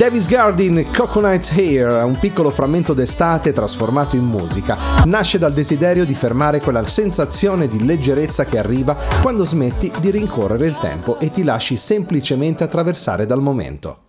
Davis Garden, Coconut Hair, un piccolo frammento d'estate trasformato in musica, nasce dal desiderio di fermare quella sensazione di leggerezza che arriva quando smetti di rincorrere il tempo e ti lasci semplicemente attraversare dal momento.